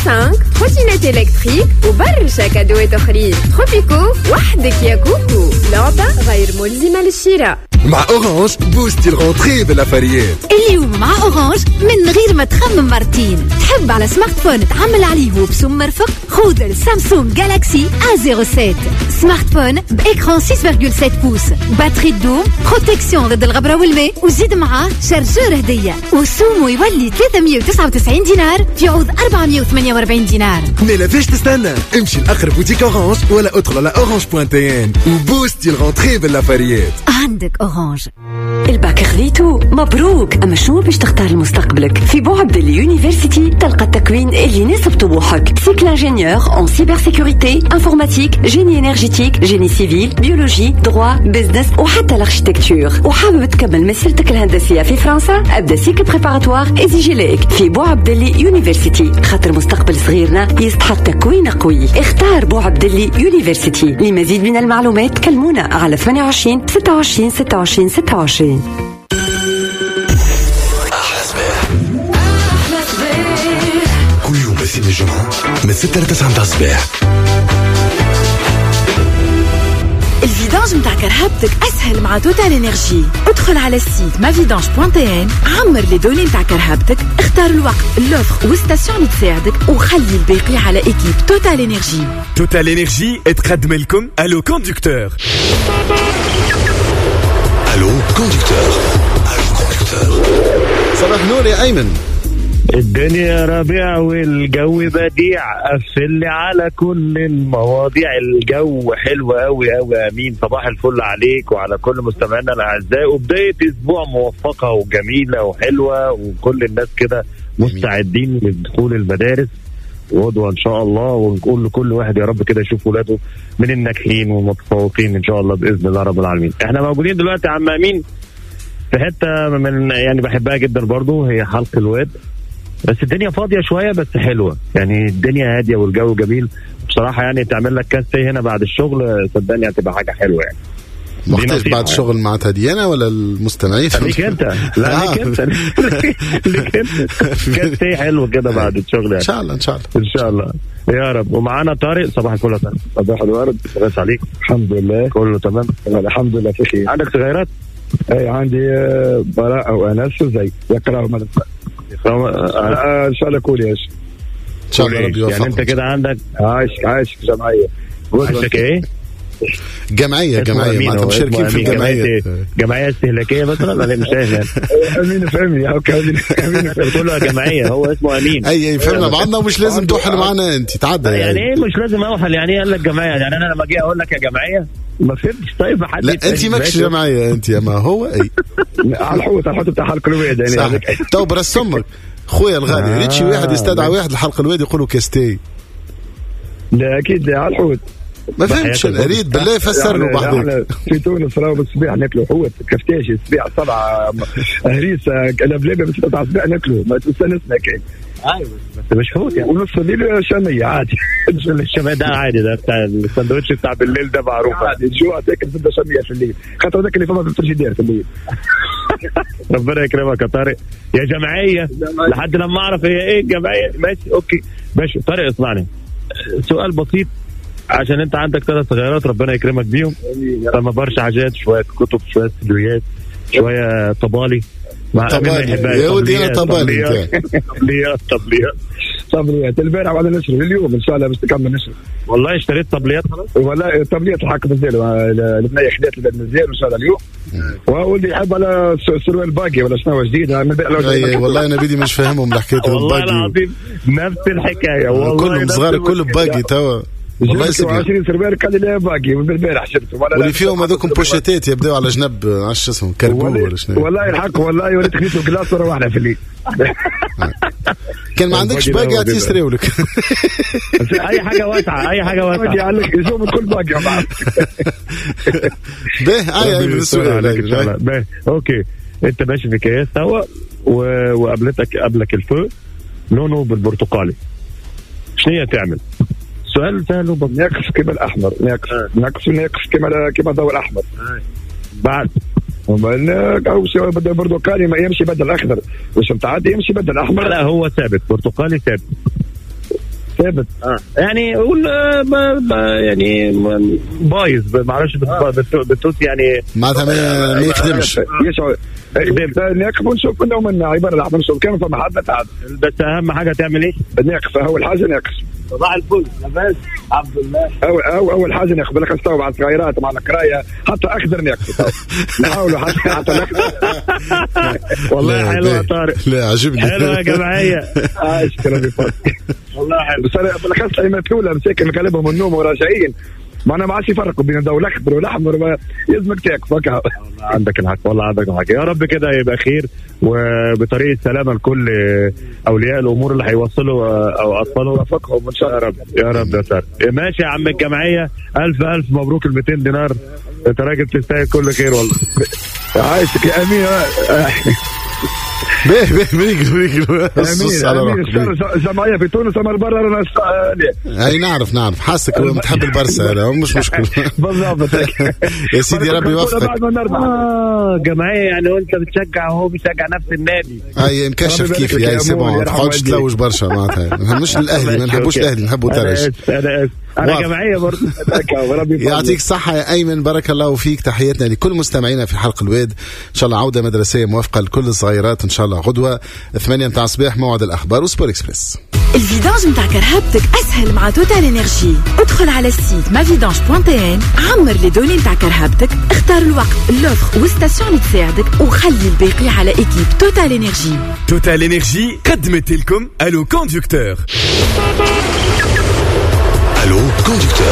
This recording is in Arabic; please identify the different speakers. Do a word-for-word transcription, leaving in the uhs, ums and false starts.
Speaker 1: خمسة تروتينات إلكتريك وبرشا كادوات أخرين. تروبيكو وحدك يا كوكو، لعبة غير ملزمة للشراء.
Speaker 2: مع أورانج بوستي الغونتري بالأفريات.
Speaker 3: اليوم مع أورانج من غير ما تخمم مرتين. تحب على سمارت فون تعمل عليه وبسوم مرفق؟ خذ السامسونج جالاكسي إيه صفر سبعة، سمارت فون بإكران ستة فاصلة سبعة بوس، باتري دوم، بروتكسيون ضد الغبرة والماء، وزيد معاه شارجور هدية. وسومو يولي ثلاثمية وتسعة وتسعين دينار في عوض أربعمية وثمانية وأربعين دينار.
Speaker 2: ما فيش تستنى، امشي لأقرب بوتيك أورانج ولا ادخل على أورانج بوان تي إن وبوستي الغونتري بالأفريات.
Speaker 3: عندك أورانج.
Speaker 4: الباك خذيتو مبروك. اما شنو باش تختار لمستقبلك؟ في بوعبد اليونيفرسيتي تلقى التكوين اللي يناسب طموحك. سيكل انجينيور ان سيبر سيكوريتي، انفورماتيك، جيني انرجيتيك، جيني سيفيل، بيولوجي، دروا، بيزنس وحتى الاركتيكتور. وحابب تكمل مسيرتك الهندسيه في فرنسا؟ ابدا سيكل بريباراتوار ايزيجي ليك في بوعبد اليونيفرسيتي، خاطر مستقبل صغيرنا يستحق تكوين قوي. اختار بوعبد اليونيفرسيتي. لمزيد من المعلومات كلمونا على ثمانية وعشرين ستة وعشرين ستة وعشرين ستة وعشرين.
Speaker 2: كل يوم بس من الجمعة من ستة لتسعة متاع الصباح.
Speaker 5: الفيدانج متاع كرهبتك أسهل مع توتال إنرجي. ادخل على السيت مافيدانج بوان تي إن، عمر لي دوني متاع كرهبتك، اختار الوقت، اللوفر والستاسيون اللي تساعدك، وخلي الباقي على إيكيب توتال إنرجي.
Speaker 6: توتال إنرجي تقدم لكم ألو كوندكتور.
Speaker 2: ألو كوندكتور. ألو كوندكتور. صباح نور يا أيمن.
Speaker 7: الدنيا ربيع والجو بديع، قفل على كل المواضيع. الجو حلو قوي قوي. امين. صباح الفل عليك وعلى كل مستمعينا الاعزاء، وبدايه اسبوع موفقه وجميله وحلوه، وكل الناس كده مستعدين لدخول المدارس وغدوه ان شاء الله. ونقول لكل واحد يا رب كده يشوف ولاده من الناجحين والمتفوقين ان شاء الله باذن الله رب العالمين. احنا موجودين دلوقتي يا عم امين في حته من يعني بحبها جدا برضو، هي حلق الواد. بس الدنيا فاضيه شويه بس حلوه، يعني الدنيا هاديه والجو جميل بصراحه. يعني تعمل لك كاس هنا بعد الشغل صدقني هتبقى حاجه حلوه. يعني
Speaker 8: محتاج بعد الشغل مع تديانا ولا المستمعين؟
Speaker 7: ليك انت. لا ليك انت. ليك انت كاس حلو كده بعد الشغل يعني.
Speaker 8: ان شاء الله ان شاء الله
Speaker 7: ان شاء الله يا رب. ومعانا طارق. صباح الفل. صباح الورد. بس عليك.
Speaker 9: الحمد لله
Speaker 7: كله تمام.
Speaker 9: الحمد لله في خير.
Speaker 7: عندك صغيرات؟
Speaker 9: اي عندي براء وانس وزي يقراوا من آه ان شاء الله كل ايش
Speaker 8: ان شاء الله ربي يوفقك.
Speaker 7: يعني انت كده عندك
Speaker 9: عايش عايش في جمعيه.
Speaker 7: عندك ايه؟
Speaker 8: جمعيه جمعيه معناتها مشاركين في الجمعيه.
Speaker 7: جمعيه استهلاكيه مثلا ولا مش فاهم؟
Speaker 9: امين فهمني. اوكي
Speaker 7: امين كله جمعيه. هو اسمه امين.
Speaker 8: اي اي فهمنا بعضنا ومش لازم توحل معنا انت تعدى.
Speaker 7: يعني ايه مش لازم اوحل؟ يعني ايه قال لك جمعيه؟ يعني انا لما اجي اقول لك يا جمعيه ما فهمتش. طيب حد
Speaker 8: لا انت ماكش جمعيه انت يا ما هو اي
Speaker 9: على الحوت على الحوت بتاع حلق الواد يعني.
Speaker 8: تو برس امك خويا الغالي. ريت شي واحد يستدعى واحد لحلق الواد يقولوا كاستي.
Speaker 9: لا اكيد على الحوت.
Speaker 8: ما فهمتش انا. اريد بالله فسر له بعضك.
Speaker 9: في تونس راهو بالصباح ناكلوا حوت كفتاش الصباح سبعه هريسه لبلبه بس تاع الصباح ناكلوا. ما تستنسنا كاين.
Speaker 7: ايوه بس مش حوت يعني.
Speaker 9: ونص الليل شاميه عادي.
Speaker 7: الشاميه ده عادي. ده بتاع الساندوتش بتاع بالليل ده معروف
Speaker 9: عادي. الجوع تاكل زبده شاميه في الليل، خاطر ذاك اللي فما في الفريجيدير في الليل.
Speaker 7: ربنا يكرمك يا طارق يا جمعيه. لحد لما اعرف هي ايه الجمعيه. ماشي اوكي ماشي. طارق اسمعني سؤال بسيط، عشان انت عندك ثلاث صغيرات ربنا يكرمك بيهم. فما برش حاجات، شويه كتب، شويه سلويات، شويه طبالي.
Speaker 8: طبالي يا ودي انا طبالي.
Speaker 7: طبليات طبليات
Speaker 9: طبليات البارح بعد نشرب اليوم ان شاء الله باش تكمل نشرب.
Speaker 7: والله اشتريت طبليات خلاص.
Speaker 9: والله طبليات الحق مزيان. البنيه حدات مزيان ان شاء الله اليوم. وولدي يحب على سروال باقي ولا شنو جديد.
Speaker 8: اي والله انا بدي مش فاهمهم الحكايه الباقي.
Speaker 7: والله العظيم نفس الحكايه والله.
Speaker 8: كلهم صغار كله باقي توا.
Speaker 9: والله عشرين سربال كان لي باقي والبارح شفته.
Speaker 8: واللي فيهم هذوكم بوشيتات يبداو على جنب عش اسمهم كربو ولا شنو.
Speaker 9: والله الحق والله وليت خديته كلاس مره واحده في الليل.
Speaker 8: كان ما عندكش باقي عاد يسريوا لك.
Speaker 7: اي حاجه واسعه اي حاجه واسعه.
Speaker 9: باقي عليك يشوف الكل باقي معك.
Speaker 8: به اي اي بالسؤال.
Speaker 7: به اوكي. انت ماشي في كيس توا وقابلتك قبلك الفو لونه بالبرتقالي، شنو تعمل؟ سؤال سهل وبسيط.
Speaker 9: ناقص كما الاحمر. ناقص ناقص ناقص كما كما الضوء الاحمر.
Speaker 7: بعد
Speaker 9: او بدل برتقالي ما يمشي بدل الاخضر. واش متعدي يمشي بدل الاحمر.
Speaker 7: لا هو ثابت برتقالي ثابت. ثابت اه يعني قول يعني بايظ ما اعرفش بالتوسي يعني
Speaker 8: معناتها ما يخدمش
Speaker 7: يشعر ناقف ونشوف منه ومن عباره عن نشوف كان فما حد تعب بس اهم حاجه تعمل ايه؟ ناقف اول حاجه ناقف صباح الفل لاباس عبد الله اول اول اول حاجه ناخذ بالك نستوعب على الصغيرات مع القرايه حتى اخضر ناخذ نحاولوا حتى حتى ناخذ والله حلوه طارق
Speaker 8: لا عجبني
Speaker 7: حلوه يا جماعيه اه شكرا لك والله حلو بس بالخاصه ايام تقولها مساكن قلبهم النوم وراجعين ما انا ما عادش يفرقوا بين الضوء الاخضر والاحمر يلزمك تاكل والله عندك الحق والله عندك الحق يا رب كده يبقى خير وبطريقه سلامه لكل اولياء الامور اللي هيوصلوا او اطفالهم وفقهم ان شاء الله يا رب يا رب يا سار ماشي يا عم الجمعيه الف الف مبروك ال مئتين دينار انت راجل تستاهل كل خير والله عايشك يا امين
Speaker 8: بيه بيه بريك بريك
Speaker 7: امين جمعيه في تونس اما برا انا
Speaker 8: اي نعرف نعرف حاسك بتحب البرسا هذا مش مشكله
Speaker 7: بالضبط
Speaker 8: يا سيدي ربي يوفقك
Speaker 7: اه جمعيه يعني وانت بتشجع وهو بيشجع نفس النادي
Speaker 8: اي مكشف كيف يا سيبون ما تقعدش تلوج برشا معناتها مش الاهلي ما نحبوش الاهلي نحبوا ترج
Speaker 7: انا انا جمعيه برضه
Speaker 8: يعطيك الصحه يا ايمن بارك الله فيك تحياتنا لكل مستمعينا في حلقه الواد ان شاء الله عوده مدرسيه موافقه لكل الصغيرات ان شاء الله غدوه ثمانية متاع الصباح موعد الاخبار وسبور اكسبريس.
Speaker 5: الفيدانج متاع كرهبتك اسهل مع توتال انرجي. ادخل على السيت مافيدانج بوان تي ان عمر لي دوني متاع كرهبتك اختار الوقت اللوفر والستاسيون اللي تساعدك وخلي الباقي على ايكيب توتال انرجي.
Speaker 6: توتال انرجي قدمت لكم الو كوندكتور.
Speaker 2: الو كوندكتور